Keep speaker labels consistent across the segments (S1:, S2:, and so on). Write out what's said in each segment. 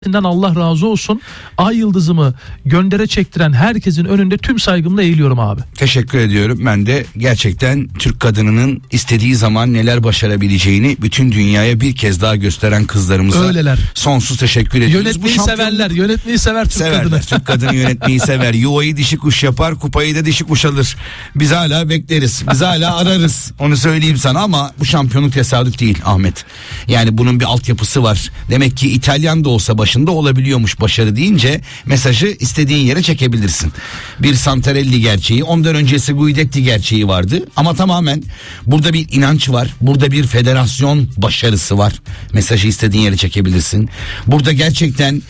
S1: Allah razı olsun. Ay yıldızımı göndere çektiren herkesin önünde tüm saygımla eğiliyorum abi.
S2: Teşekkür ediyorum. Ben de gerçekten Türk kadınının istediği zaman neler başarabileceğini bütün dünyaya bir kez daha gösteren kızlarımıza
S1: öyleler.
S2: Sonsuz teşekkür ediyoruz.
S1: Yönetmeyi severler. Yönetmeyi sever Türk kadını.
S2: Türk kadını yönetmeyi sever. Yuvayı dişi kuş yapar, kupayı da dişi kuş alır. Biz hala bekleriz. Biz hala ararız. Onu söyleyeyim sana, ama bu şampiyonluk tesadüf değil Ahmet. Yani bunun bir altyapısı var. Demek ki İtalyan da olsa başında olabiliyormuş başarı deyince mesajı istediğin yere çekebilirsin. Bir Santarelli gerçeği, ondan öncesi Guidetti gerçeği vardı, ama tamamen burada bir inanç var, burada bir federasyon başarısı var. Mesajı istediğin yere çekebilirsin. Burada gerçekten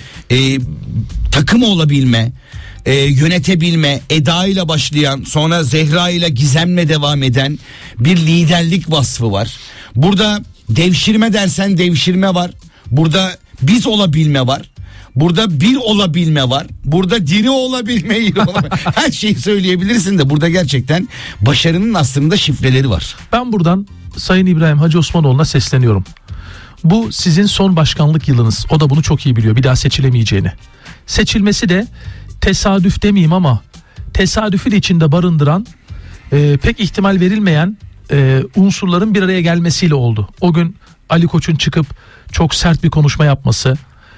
S2: takım olabilme, yönetebilme, Eda ile başlayan, sonra Zehra ile Gizem'le devam eden bir liderlik vasfı var. Burada devşirme dersen devşirme var. Burada biz olabilme var. Burada bir olabilme var. Burada diri olabilme, her şeyi söyleyebilirsin de burada gerçekten başarının aslında şifreleri var.
S1: Ben buradan Sayın İbrahim Hacı Osmanoğlu'na sesleniyorum. Bu sizin son başkanlık yılınız. O da bunu çok iyi biliyor. Bir daha seçilemeyeceğini. Seçilmesi de tesadüf demeyeyim ama tesadüfü de içinde barındıran pek ihtimal verilmeyen unsurların bir araya gelmesiyle oldu. O gün Ali Koç'un çıkıp çok sert bir konuşma yapması,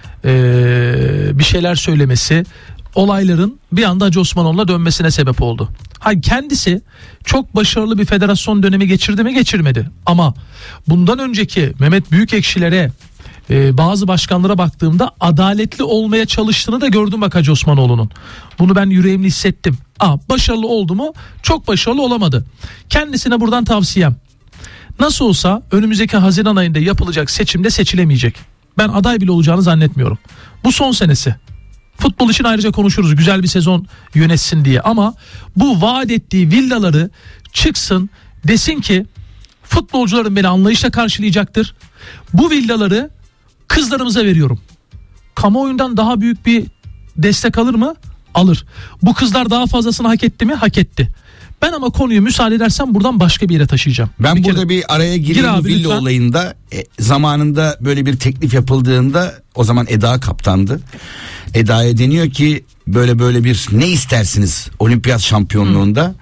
S1: bir şeyler söylemesi olayların bir anda Hacı Osmanoğlu'na dönmesine sebep oldu. Kendisi çok başarılı bir federasyon dönemi geçirdi mi? Geçirmedi. Ama bundan önceki Mehmet Büyükekşilere, bazı başkanlara baktığımda adaletli olmaya çalıştığını da gördüm bak Hacı Osmanoğlu'nun. Bunu ben yüreğimle hissettim. Başarılı oldu mu? Çok başarılı olamadı. Kendisine buradan tavsiyem, nasıl olsa önümüzdeki Haziran ayında yapılacak seçimde seçilemeyecek. Ben aday bile olacağını zannetmiyorum. Bu son senesi. Futbol için ayrıca konuşuruz, güzel bir sezon yönetsin diye, ama bu vaat ettiği villaları çıksın desin ki futbolcularım beni anlayışla karşılayacaktır. Bu villaları kızlarımıza veriyorum. Kamuoyundan daha büyük bir destek alır mı? Alır. Bu kızlar daha fazlasını hak etti mi? Hak etti. Ben ama konuyu müsaade edersen buradan başka bir yere taşıyacağım.
S2: Ben burada bir araya gireyim bu villa lütfen. Olayında zamanında böyle bir teklif yapıldığında o zaman Eda kaptandı. Eda'ya deniyor ki böyle bir ne istersiniz olimpiyat şampiyonluğunda?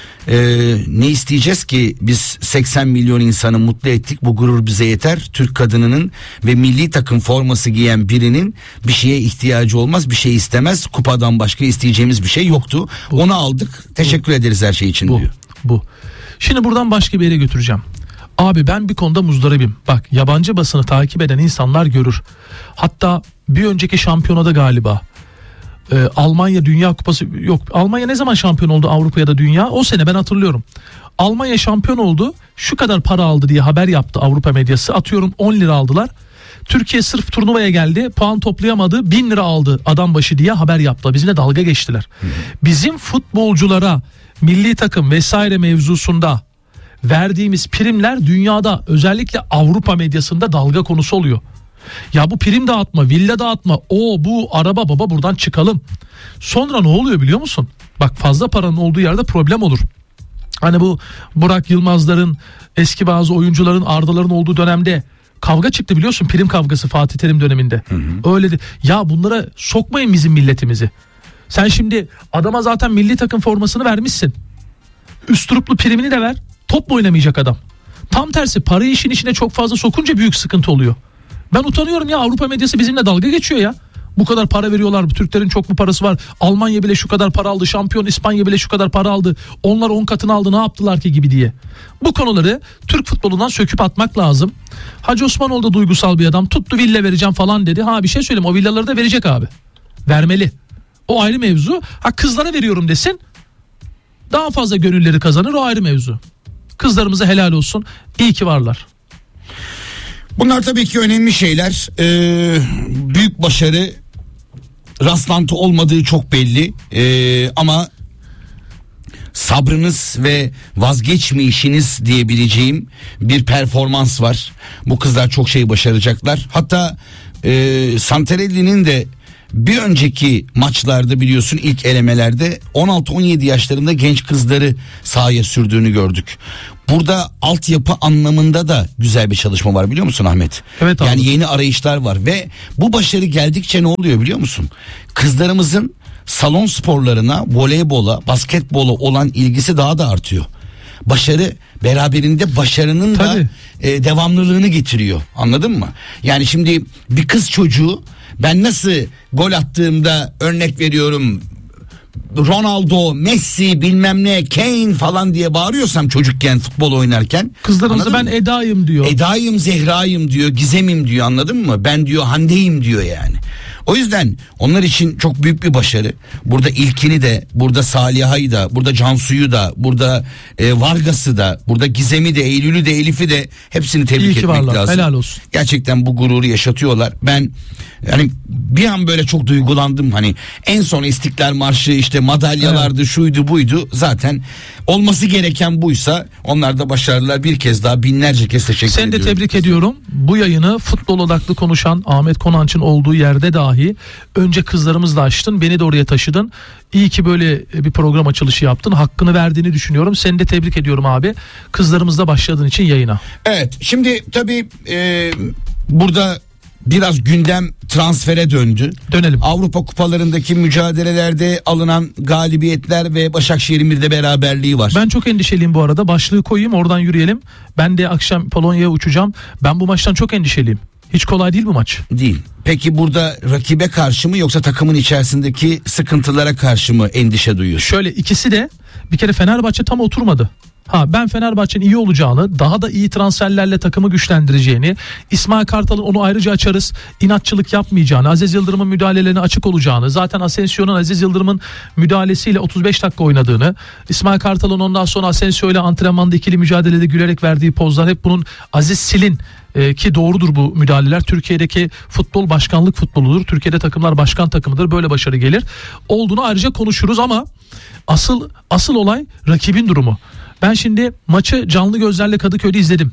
S2: Ne isteyeceğiz ki, biz 80 milyon insanı mutlu ettik, bu gurur bize yeter. Türk kadınının ve milli takım forması giyen birinin bir şeye ihtiyacı olmaz, bir şey istemez, kupadan başka isteyeceğimiz bir şey yoktu. Onu aldık, teşekkür ederiz her şey için diyor.
S1: Bu. Şimdi buradan başka bir yere götüreceğim. Abi ben bir konuda muzdaribim. Bak, yabancı basını takip eden insanlar görür. Hatta bir önceki şampiyonada galiba Almanya Dünya Kupası, yok Almanya ne zaman şampiyon oldu Avrupa ya da Dünya, o sene ben hatırlıyorum. Almanya şampiyon oldu, şu kadar para aldı diye haber yaptı Avrupa medyası, atıyorum 10 lira aldılar. Türkiye sırf turnuvaya geldi, puan toplayamadı, 1000 lira aldı adam başı diye haber yaptılar, bizimle dalga geçtiler. Bizim futbolculara milli takım vesaire mevzusunda verdiğimiz primler dünyada, özellikle Avrupa medyasında dalga konusu oluyor. Ya bu prim dağıtma, villa dağıtma, bu araba baba, buradan çıkalım. Sonra ne oluyor biliyor musun? Bak, fazla paranın olduğu yerde problem olur. Hani bu Burak Yılmazların, eski bazı oyuncuların, Ardaların olduğu dönemde kavga çıktı biliyorsun, prim kavgası Fatih Terim döneminde. Öyle de, ya bunlara sokmayın bizim milletimizi. Sen şimdi adama zaten milli takım formasını vermişsin. Üstruplu primini de ver, top mu oynamayacak adam? Tam tersi, parayı işin içine çok fazla sokunca büyük sıkıntı oluyor. Ben utanıyorum ya, Avrupa medyası bizimle dalga geçiyor ya. Bu kadar para veriyorlar, bu Türklerin çok mu parası var? Almanya bile şu kadar para aldı, şampiyon İspanya bile şu kadar para aldı. Onlar 10 katını aldı, ne yaptılar ki gibi diye. Bu konuları Türk futbolundan söküp atmak lazım. Hacı Osmanoğlu da duygusal bir adam, tuttu villa vereceğim falan dedi. Bir şey söyleyeyim, o villaları da verecek abi. Vermeli. O ayrı mevzu. Kızlara veriyorum desin, daha fazla gönülleri kazanır, o ayrı mevzu. Kızlarımıza helal olsun, iyi ki varlar.
S2: Bunlar tabii ki önemli şeyler. Büyük başarı, rastlantı olmadığı çok belli. Ama sabrınız ve vazgeçmeyişiniz diyebileceğim bir performans var. Bu kızlar çok şey başaracaklar. Hatta Santarelli'nin de bir önceki maçlarda biliyorsun ilk elemelerde 16-17 yaşlarında genç kızları sahaya sürdüğünü gördük. Burada altyapı anlamında da güzel bir çalışma var, biliyor musun Ahmet?
S1: Evet abi.
S2: Yani yeni arayışlar var ve bu başarı geldikçe ne oluyor biliyor musun? Kızlarımızın salon sporlarına, voleybola, basketbola olan ilgisi daha da artıyor. Başarı beraberinde başarının
S1: Tabii.
S2: da devamlılığını getiriyor. Anladın mı? Yani şimdi bir kız çocuğu, ben nasıl gol attığımda örnek veriyorum Ronaldo, Messi, bilmem ne, Kane falan diye bağırıyorsam çocukken futbol oynarken,
S1: Kızlarımıza ben
S2: mı?
S1: Eda'yım diyor.
S2: Eda'yım, Zehra'yım diyor, Gizem'im diyor, anladın mı? Ben diyor Hande'yim diyor yani. O yüzden onlar için çok büyük bir başarı. Burada İlkin'i de, burada Saliha'yı da, burada Cansu'yu da, burada Vargas'ı da, burada Gizem'i de, Eylül'ü de, Elif'i de, hepsini tebrik
S1: İyi ki
S2: etmek
S1: varlar.
S2: lazım.
S1: Helal olsun.
S2: Gerçekten bu gururu yaşatıyorlar. Ben yani bir an böyle çok duygulandım. Hani en son İstiklal Marşı, işte madalyalardı, şuydu buydu. Zaten olması gereken buysa onlar da başardılar. Bir kez daha binlerce kez teşekkür
S1: Seni de
S2: ediyorum.
S1: tebrik ediyorum. Bu yayını futbol odaklı konuşan Ahmet Konanç'ın olduğu yerde dahi önce kızlarımızla açtın. Beni de oraya taşıdın. İyi ki böyle bir program açılışı yaptın. Hakkını verdiğini düşünüyorum. Seni de tebrik ediyorum abi. Kızlarımızla başladığın için yayına.
S2: Evet, şimdi tabii burada biraz gündem transfere döndü.
S1: Dönelim.
S2: Avrupa kupalarındaki mücadelelerde alınan galibiyetler ve Başakşehir'in bir de beraberliği var.
S1: Ben çok endişeliyim bu arada. Başlığı koyayım, oradan yürüyelim. Ben de akşam Polonya'ya uçacağım. Ben bu maçtan çok endişeliyim. Hiç kolay değil bu maç.
S2: Değil. Peki burada rakibe karşı mı yoksa takımın içerisindeki sıkıntılara karşı mı endişe duyuyorsun?
S1: Şöyle, ikisi de bir kere Fenerbahçe tam oturmadı. Ben Fenerbahçe'nin iyi olacağını, daha da iyi transferlerle takımı güçlendireceğini, İsmail Kartal'ın onu ayrıca açarız, inatçılık yapmayacağını, Aziz Yıldırım'ın müdahalelerine açık olacağını, zaten Asensio'nun Aziz Yıldırım'ın müdahalesiyle 35 dakika oynadığını, İsmail Kartal'ın ondan sonra Asensio ile antrenmanda ikili mücadelede gülerek verdiği pozlar, hep bunun Aziz Sil'in ki doğrudur bu müdahaleler. Türkiye'deki futbol başkanlık futboludur. Türkiye'de takımlar başkan takımıdır. Böyle başarı gelir. Olduğunu ayrıca konuşuruz ama asıl olay rakibin durumu. Ben şimdi maçı canlı gözlerle Kadıköy'de izledim.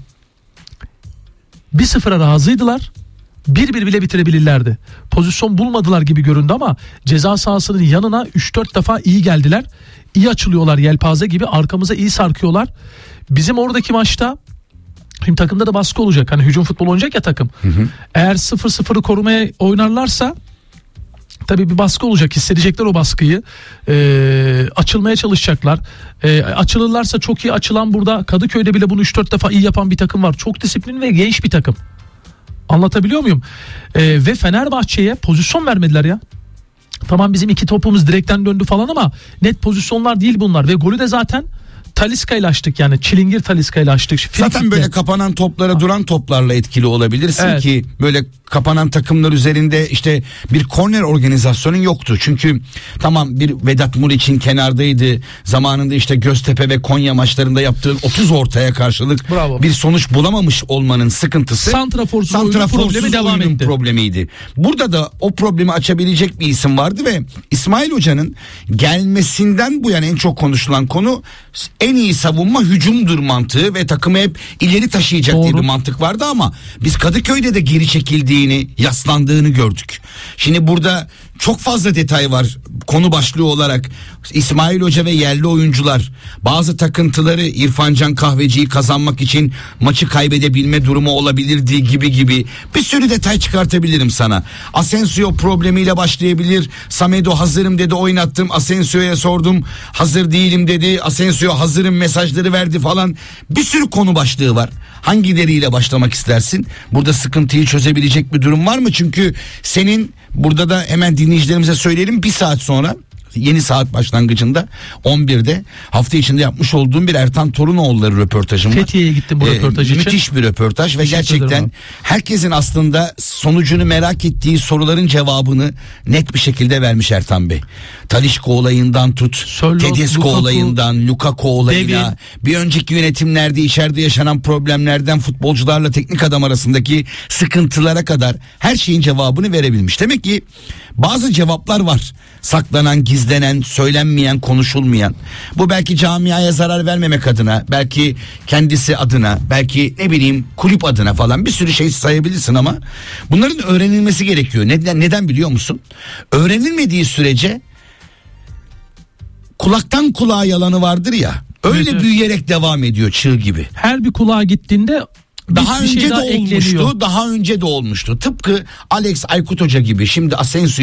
S1: 1-0'a razıydılar. 1-1 bile bitirebilirlerdi. Pozisyon bulmadılar gibi göründü ama ceza sahasının yanına 3-4 defa iyi geldiler. İyi açılıyorlar, yelpaze gibi arkamıza iyi sarkıyorlar. Bizim oradaki maçta şimdi takımda da baskı olacak. Hani hücum futbol oynayacak ya takım. Eğer 0-0'ı korumaya oynarlarsa tabii bir baskı olacak, hissedecekler o baskıyı, açılmaya çalışacaklar, açılırlarsa çok iyi açılan, burada Kadıköy'de bile bunu 3-4 defa iyi yapan bir takım var, çok disiplinli ve genç bir takım, anlatabiliyor muyum? Ve Fenerbahçe'ye pozisyon vermediler ya. Tamam, bizim 2 topumuz direkten döndü falan ama net pozisyonlar değil bunlar ve golü de zaten Talisca ile açtık, yani çilingir Talisca ile açtık.
S2: Zaten böyle kapanan toplara duran toplarla etkili olabilirsin,
S1: evet.
S2: Ki böyle kapanan takımlar üzerinde işte bir korner organizasyonun yoktu. Çünkü tamam, bir Vedat Muriç'in kenardaydı. Zamanında işte Göztepe ve Konya maçlarında yaptığın 30 ortaya karşılık
S1: Bravo.
S2: bir sonuç bulamamış olmanın sıkıntısı.
S1: Santraforsuz problemi devam etti.
S2: Problemiydi. Burada da o problemi açabilecek bir isim vardı ve İsmail Hoca'nın gelmesinden bu yana en çok konuşulan konu en iyi savunma hücumdur mantığı ve takımı hep ileri taşıyacak diye bir mantık vardı ama biz Kadıköy'de de geri çekildiğini, yaslandığını gördük. Şimdi burada çok fazla detay var konu başlığı olarak. İsmail Hoca ve yerli oyuncular bazı takıntıları, İrfan Can Kahveci'yi kazanmak için maçı kaybedebilme durumu olabilirdi gibi bir sürü detay çıkartabilirim sana. Asensio problemiyle başlayabilir. Samedo hazırım dedi, oynattım. Asensio'ya sordum, hazır değilim dedi. Asensio hazırım mesajları verdi falan. Bir sürü konu başlığı var. Hangileriyle başlamak istersin? Burada sıkıntıyı çözebilecek bir durum var mı? Çünkü senin burada da hemen dinleyicilerimize söyleyelim, bir saat sonra yeni saat başlangıcında 11'de hafta içinde yapmış olduğum bir Ertan Torunoğulları röportajım var.
S1: Fethiye'ye gittim bu röportaj için.
S2: Müthiş bir röportaj ve gerçekten herkesin aslında sonucunu merak ettiği soruların cevabını net bir şekilde vermiş Ertan Bey. Talisca olayından tut, Tedesco olayından, Lukaku olayına, bir önceki yönetimlerde içeride yaşanan problemlerden futbolcularla teknik adam arasındaki sıkıntılara kadar her şeyin cevabını verebilmiş. Demek ki bazı cevaplar var. Saklanan, gizlenen gizlenen, söylenmeyen, konuşulmayan. Bu belki camiaya zarar vermemek adına, belki kendisi adına, belki ne bileyim kulüp adına falan bir sürü şey sayabilirsin ama bunların öğrenilmesi gerekiyor. Neden biliyor musun? Öğrenilmediği sürece kulaktan kulağa yalanı vardır ya. Öyle
S1: Evet.
S2: büyüyerek devam ediyor çığ gibi.
S1: Her bir kulağa gittiğinde
S2: Daha
S1: bir şey
S2: önce de
S1: daha
S2: olmuştu,
S1: ekleniyor.
S2: daha önce de olmuştu. Tıpkı Alex Aykut Hoca gibi, şimdi Asensio